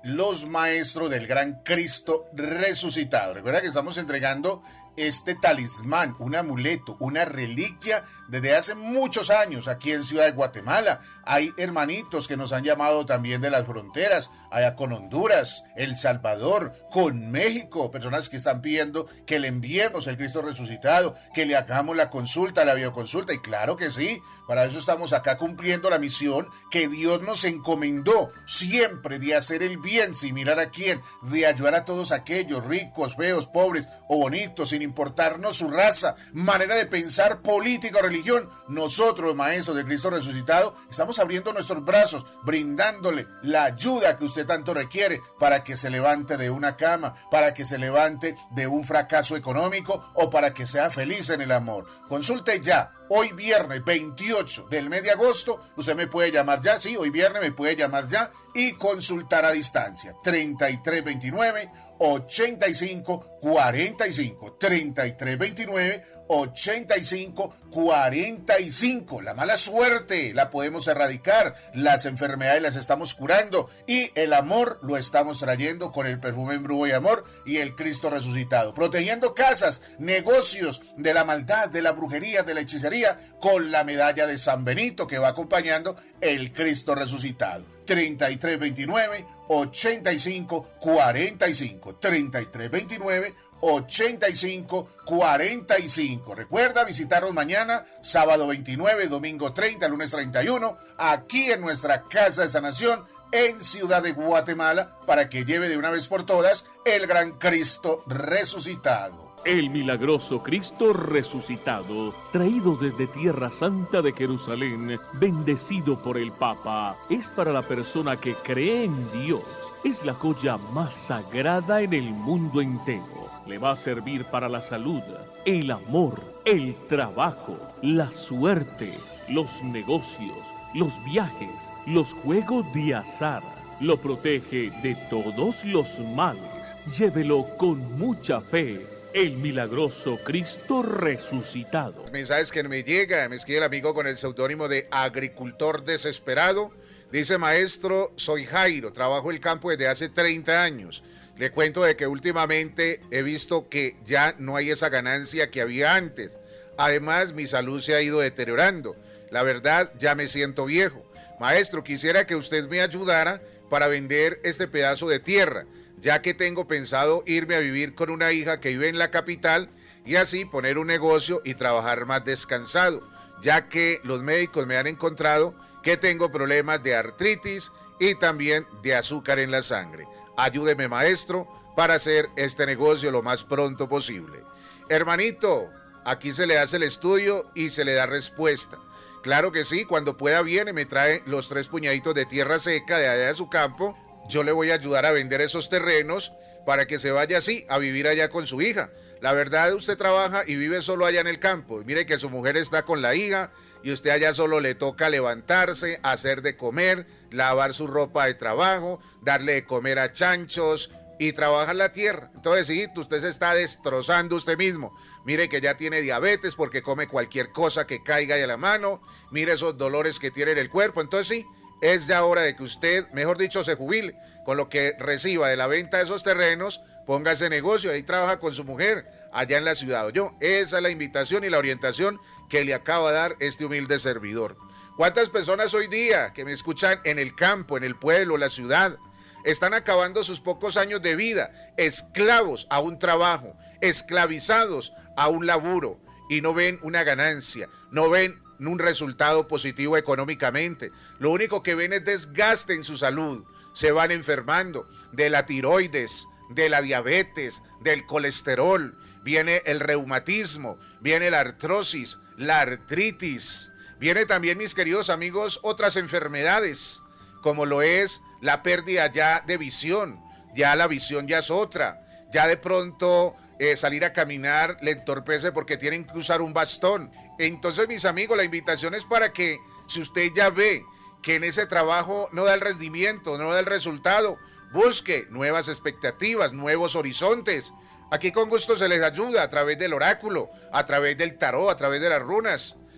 los maestros del gran Cristo resucitado. Recuerda que estamos entregando este talismán, un amuleto, una reliquia desde hace muchos años aquí en Ciudad de Guatemala. Hay hermanitos que nos han llamado también de las fronteras, allá con Honduras, El Salvador, con México, personas que están pidiendo que le enviemos el Cristo resucitado, que le hagamos la consulta, la bioconsulta, y claro que sí, para eso estamos acá cumpliendo la misión que Dios nos encomendó siempre, de hacer el bien sin mirar a quién, de ayudar a todos aquellos ricos, feos, pobres o bonitos, sin importarnos su raza, manera de pensar, política o religión. Nosotros, maestros de Cristo resucitado, estamos abriendo nuestros brazos, brindándole la ayuda que usted tanto requiere para que se levante de una cama, para que se levante de un fracaso económico o para que sea feliz en el amor. Consulte ya. Hoy viernes 28 del mes de agosto, usted me puede llamar ya, sí, hoy viernes me puede llamar ya y consultar a distancia. 3329-8545, 3329-8545. La mala suerte la podemos erradicar, las enfermedades las estamos curando y el amor lo estamos trayendo con el perfume Embrujo y Amor y el Cristo resucitado. Protegiendo casas, negocios de la maldad, de la brujería, de la hechicería, con la medalla de San Benito que va acompañando el Cristo resucitado. 3329-8545, 3329-8545. Recuerda visitarnos mañana, sábado 29, domingo 30, lunes 31, aquí en nuestra Casa de Sanación en Ciudad de Guatemala, para que lleve de una vez por todas el gran Cristo resucitado. El milagroso Cristo resucitado, traído desde Tierra Santa de Jerusalén, bendecido por el Papa, es para la persona que cree en Dios. Es la joya más sagrada en el mundo entero. Le va a servir para la salud, el amor, el trabajo, la suerte, los negocios, los viajes, los juegos de azar. Lo protege de todos los males. Llévelo con mucha fe. El milagroso Cristo resucitado. Mensajes que me llega, me escribe el amigo con el seudónimo de Agricultor Desesperado. Dice: maestro, soy Jairo, trabajo el campo desde hace 30 años. Le cuento de que últimamente he visto que ya no hay esa ganancia que había antes. Además, mi salud se ha ido deteriorando. La verdad, ya me siento viejo. Maestro, quisiera que usted me ayudara para vender este pedazo de tierra, ya que tengo pensado irme a vivir con una hija que vive en la capital y así poner un negocio y trabajar más descansado, ya que los médicos me han encontrado que tengo problemas de artritis y también de azúcar en la sangre. Ayúdeme, maestro, para hacer este negocio lo más pronto posible. Hermanito, aquí se le hace el estudio y se le da respuesta. Claro que sí, cuando pueda viene, me trae los 3 puñaditos de tierra seca de allá de su campo. Yo le voy a ayudar a vender esos terrenos para que se vaya así a vivir allá con su hija. La verdad, usted trabaja y vive solo allá en el campo. Mire que su mujer está con la hija y usted allá solo le toca levantarse, hacer de comer, lavar su ropa de trabajo, darle de comer a chanchos y trabajar la tierra. Entonces sí, usted se está destrozando usted mismo. Mire que ya tiene diabetes porque come cualquier cosa que caiga de la mano. Mire esos dolores que tiene en el cuerpo. Entonces sí, es ya hora de que usted, mejor dicho, se jubile. Con lo que reciba de la venta de esos terrenos, ponga ese negocio, ahí trabaja con su mujer, allá en la ciudad. Esa es la invitación y la orientación que le acaba de dar este humilde servidor. ¿Cuántas personas hoy día que me escuchan en el campo, en el pueblo, en la ciudad, están acabando sus pocos años de vida, esclavos a un trabajo, esclavizados a un laburo, y no ven una ganancia, no ven un resultado positivo económicamente? Lo único que ven es desgaste en su salud. Se van enfermando de la tiroides, de la diabetes, del colesterol, viene el reumatismo, viene la artrosis, la artritis, viene también, mis queridos amigos, otras enfermedades, como lo es la pérdida ya de visión. Ya la visión ya es otra, ya de pronto salir a caminar le entorpece porque tienen que usar un bastón. Entonces, mis amigos, la invitación es para que, si usted ya ve que en ese trabajo no da el rendimiento, no da el resultado, busque nuevas expectativas, nuevos horizontes. Aquí con gusto se les ayuda a través del oráculo, a través del tarot, a través de las runas.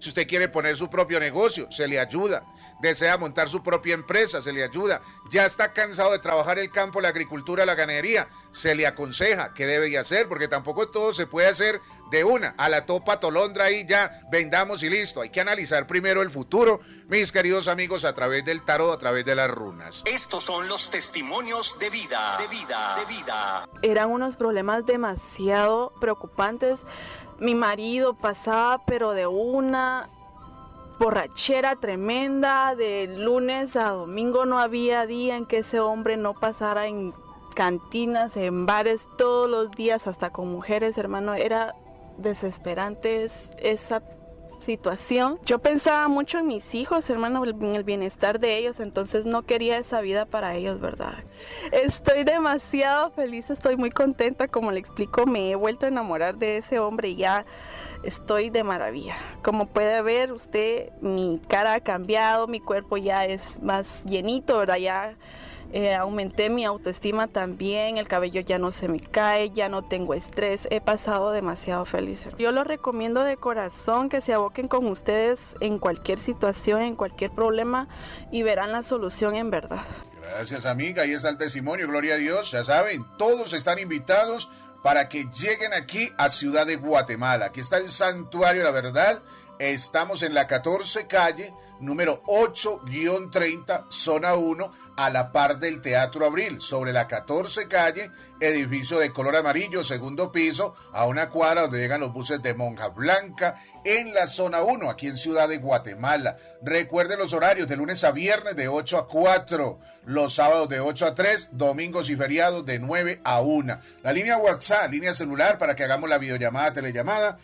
Si usted quiere poner su propio negocio, se le ayuda. Desea montar su propia empresa, se le ayuda. Ya está cansado de trabajar el campo, la agricultura, la ganadería, se le aconseja qué debe de hacer, porque tampoco todo se puede hacer de una, a la topa tolondra y ya vendamos y listo. Hay que analizar primero el futuro, mis queridos amigos, a través del tarot, a través de las runas. Estos son los testimonios de vida, de vida, de vida. Eran unos problemas demasiado preocupantes. Mi marido pasaba, pero de una borrachera tremenda, de lunes a domingo no había día en que ese hombre no pasara en cantinas, en bares todos los días, hasta con mujeres, hermano. Era desesperante esa situación. Yo pensaba mucho en mis hijos, hermano, en el bienestar de ellos, entonces no quería esa vida para ellos, ¿verdad? Estoy demasiado feliz, estoy muy contenta, como le explico, me he vuelto a enamorar de ese hombre y ya estoy de maravilla. Como puede ver usted, mi cara ha cambiado, mi cuerpo ya es más llenito, ¿verdad? Ya aumenté mi autoestima también, el cabello ya no se me cae, ya no tengo estrés, he pasado demasiado feliz. Yo los recomiendo de corazón que se aboquen con ustedes en cualquier situación, en cualquier problema y verán la solución en verdad. Gracias, amiga, ahí está el testimonio, gloria a Dios. Ya saben, todos están invitados para que lleguen aquí a Ciudad de Guatemala. Aquí está el Santuario La Verdad. Estamos en la 14 calle, número 8-30, zona 1, a la par del Teatro Abril, sobre la 14 calle, edificio de color amarillo, segundo piso, a una cuadra donde llegan los buses de Monja Blanca, en la zona 1, aquí en Ciudad de Guatemala. Recuerden los horarios, de lunes a viernes de 8 a 4, los sábados de 8 a 3, domingos y feriados de 9 a 1. La línea WhatsApp, línea celular para que hagamos la videollamada, telellamada,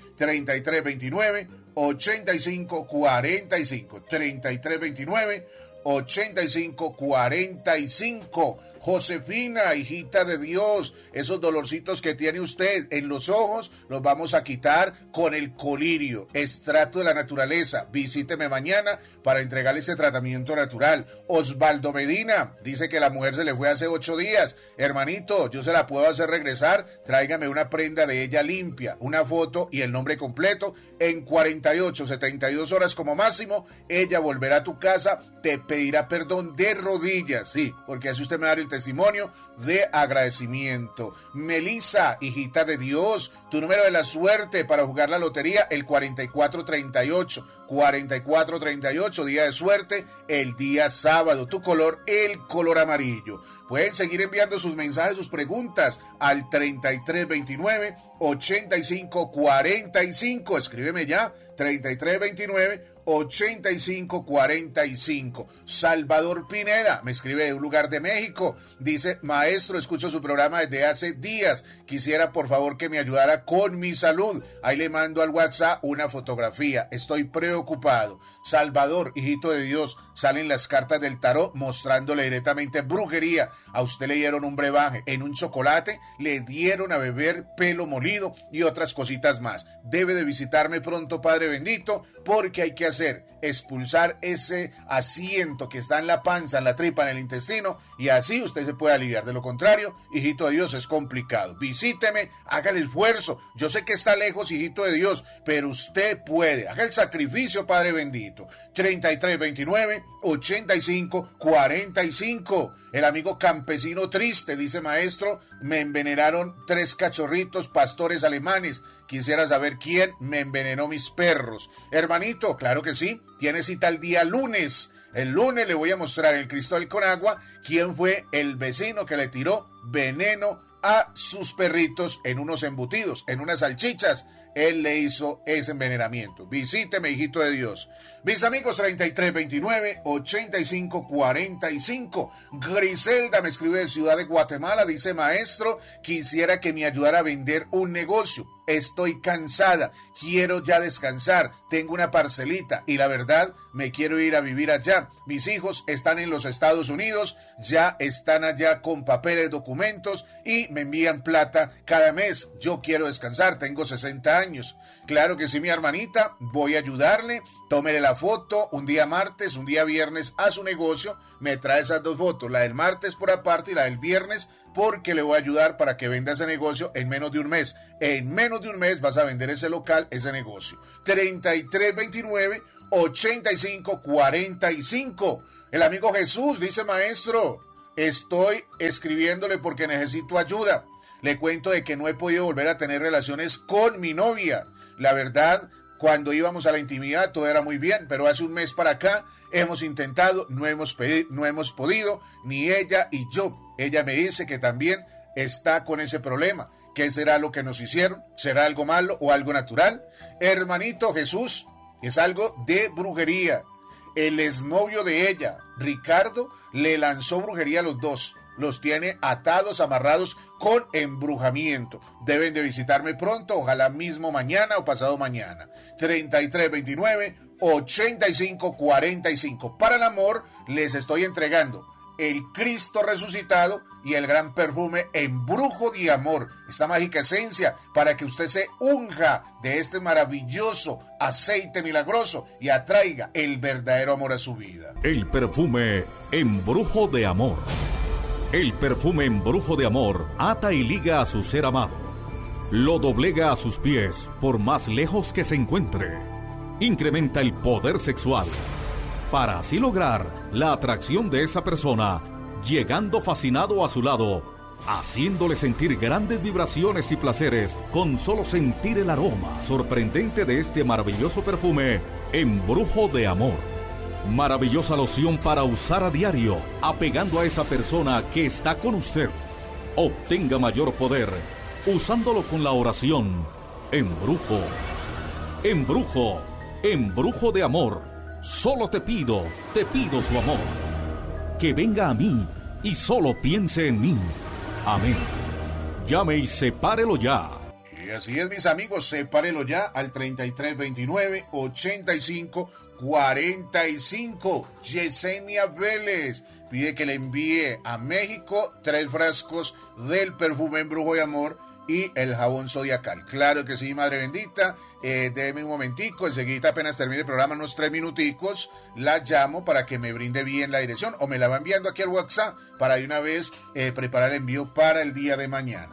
3329-8545, 3329-8545. Josefina, hijita de Dios, esos dolorcitos que tiene usted en los ojos los vamos a quitar con el colirio, extracto de la naturaleza. Visíteme mañana para entregarle ese tratamiento natural. Osvaldo Medina dice que la mujer se le fue hace 8 días. Hermanito, yo se la puedo hacer regresar. Tráigame una prenda de ella limpia, una foto y el nombre completo. En 48, 72 horas como máximo, ella volverá a tu casa, te pedirá perdón de rodillas, sí, porque así usted me da el testimonio de agradecimiento. Melissa, hijita de Dios, tu número de la suerte para jugar la lotería, el 4438, 4438, día de suerte, el día sábado. Tu color, el color amarillo. Pueden seguir enviando sus mensajes, sus preguntas al 3329-8545. Escríbeme ya, 3329-8545. Salvador Pineda me escribe de un lugar de México. Dice, maestro, escucho su programa desde hace días. Quisiera por favor que me ayudara con mi salud. Ahí le mando al WhatsApp una fotografía. Estoy preocupado. Salvador, hijito de Dios, salen las cartas del tarot mostrándole directamente brujería. A usted le dieron un brebaje en un chocolate, le dieron a beber pelo molido y otras cositas más. Debe de visitarme pronto, Padre bendito, porque hay que expulsar ese asiento que está en la panza, en la tripa, en el intestino, y así usted se puede aliviar. De lo contrario, hijito de Dios, es complicado. Visíteme, haga el esfuerzo. Yo sé que está lejos, hijito de Dios, pero usted puede. Haga el sacrificio, Padre bendito. 3329-8545. El amigo campesino triste dice, maestro, me envenenaron 3 cachorritos pastores alemanes. Quisiera saber quién me envenenó mis perros. Hermanito, claro que sí, tiene cita el día lunes. El lunes le voy a mostrar en el Cristal con Agua quién fue el vecino que le tiró veneno a sus perritos en unos embutidos, en unas salchichas. Él le hizo ese envenenamiento. Visíteme, hijito de Dios. Mis amigos, 3329-8545. Griselda me escribe de Ciudad de Guatemala. Dice, maestro, quisiera que me ayudara a vender un negocio. Estoy cansada, quiero ya descansar, tengo una parcelita y la verdad me quiero ir a vivir allá. Mis hijos están en los Estados Unidos, ya están allá con papeles, documentos y me envían plata cada mes. Yo quiero descansar, tengo 60 años. años. Claro que sí, mi hermanita, voy a ayudarle. Tómele la foto un día martes, un día viernes a su negocio. Me trae esas dos fotos, la del martes por aparte y la del viernes, porque le voy a ayudar para que venda ese negocio en menos de un mes. En menos de un mes vas a vender ese local, ese negocio. 3329-8545. El amigo Jesús dice: maestro, estoy escribiéndole porque necesito ayuda. Le cuento de que no he podido volver a tener relaciones con mi novia. La verdad, cuando íbamos a la intimidad todo era muy bien, pero hace un mes para acá hemos intentado, no hemos podido, ni ella y yo. Ella me dice que también está con ese problema. ¿Qué será lo que nos hicieron? ¿Será algo malo o algo natural? Hermanito Jesús, es algo de brujería. El exnovio de ella, Ricardo, le lanzó brujería a los dos. Los tiene atados, amarrados con embrujamiento. Deben de visitarme pronto, ojalá mismo mañana o pasado mañana. 3329-8545. Para el amor les estoy entregando el Cristo resucitado y el gran perfume Embrujo de Amor, esta mágica esencia para que usted se unja de este maravilloso aceite milagroso y atraiga el verdadero amor a su vida. El perfume Embrujo de Amor. El perfume Embrujo de Amor ata y liga a su ser amado. Lo doblega a sus pies por más lejos que se encuentre. Incrementa el poder sexual para así lograr la atracción de esa persona, llegando fascinado a su lado, haciéndole sentir grandes vibraciones y placeres con solo sentir el aroma sorprendente de este maravilloso perfume Embrujo de Amor. Maravillosa loción para usar a diario, apegando a esa persona que está con usted. Obtenga mayor poder usándolo con la oración Embrujo, Embrujo, Embrujo de Amor. Solo te pido su amor. Que venga a mí y solo piense en mí. Amén. Llame y sepárelo ya. Y así es, mis amigos, sepárelo ya al 3329-8545. Yesenia Vélez pide que le envíe a México 3 frascos del perfume Embrujo de Amor y el jabón zodiacal. Claro que sí, madre bendita. Déme un momentico, enseguida apenas termine el programa, unos 3 minuticos, la llamo para que me brinde bien la dirección o me la va enviando aquí al WhatsApp para de una vez preparar el envío para el día de mañana.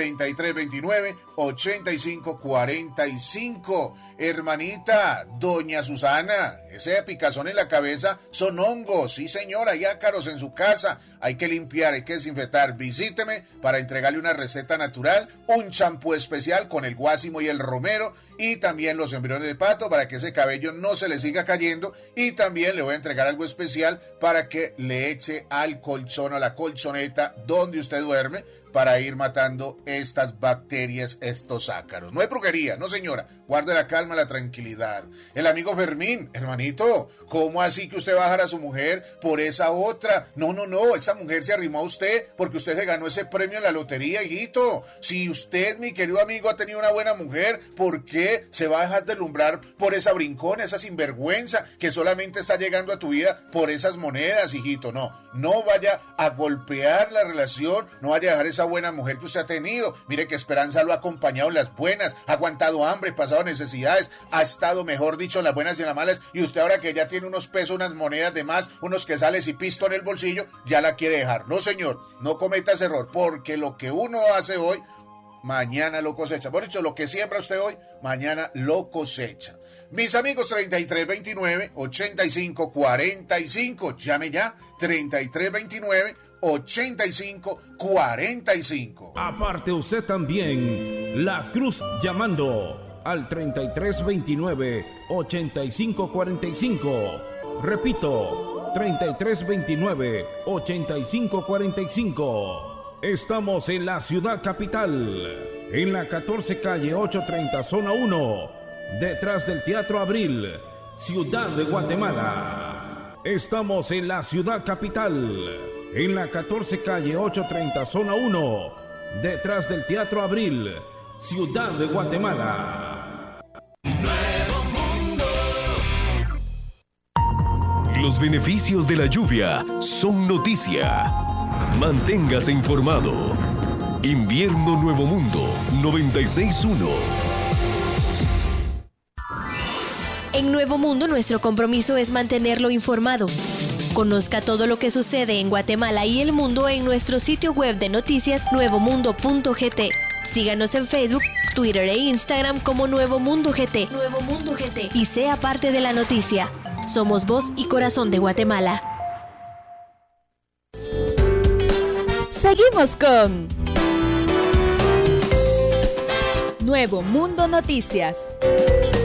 3329-8545. Hermanita, doña Susana, ese picazón en la cabeza son hongos. Sí, señora, hay ácaros en su casa. Hay que limpiar, hay que desinfectar. Visíteme para entregarle una receta natural, un champú especial con el guásimo y el romero y también los embriones de pato para que ese cabello no se le siga cayendo, y también le voy a entregar algo especial para que le eche al colchón, a la colchoneta donde usted duerme, para ir matando estas bacterias, estos ácaros. No hay brujería, no señora, guarde la calma, la tranquilidad. El amigo Fermín: hermanito, ¿cómo así que usted va a dejar a su mujer por esa otra? No, esa mujer se arrimó a usted porque usted se ganó ese premio en la lotería, hijito. Si usted, mi querido amigo, ha tenido una buena mujer, ¿por qué se va a dejar deslumbrar por esa brincona, esa sinvergüenza que solamente está llegando a tu vida por esas monedas, hijito? No vaya a golpear la relación, no vaya a dejar esa buena mujer que usted ha tenido. Mire que Esperanza lo ha acompañado en las buenas, ha aguantado hambre, pasado necesidades, ha estado, mejor dicho, en las buenas y en las malas, y usted ahora que ya tiene unos pesos, unas monedas de más, unos quesales y pisto en el bolsillo, ya la quiere dejar. No, señor, no cometa ese error, porque lo que uno hace hoy, mañana lo cosecha. Por dicho, lo que siembra usted hoy, mañana lo cosecha. Mis amigos, 3329-8545. Llame ya, 3329-8545. Aparte usted también, La Cruz llamando al 3329-8545. Repito, 3329-8545. Estamos en la ciudad capital, en la 14 calle 830, zona 1, detrás del Teatro Abril, Ciudad de Guatemala. Estamos en la ciudad capital, en la 14 calle 830, zona 1, detrás del Teatro Abril, Ciudad de Guatemala. Nuevo Mundo. Los beneficios de la lluvia son noticia. Manténgase informado. Invierno Nuevo Mundo 96.1. En Nuevo Mundo, nuestro compromiso es mantenerlo informado. Conozca todo lo que sucede en Guatemala y el mundo en nuestro sitio web de noticias nuevomundo.gt. Síganos en Facebook, Twitter e Instagram como Nuevo Mundo GT. Nuevo Mundo GT. Y sea parte de la noticia. Somos voz y corazón de Guatemala. Seguimos con Nuevo Mundo Noticias.